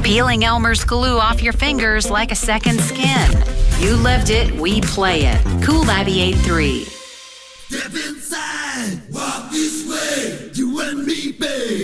peeling Elmer's glue off your fingers like a second skin. You lived it, we play it. Cool 98.3. Step inside.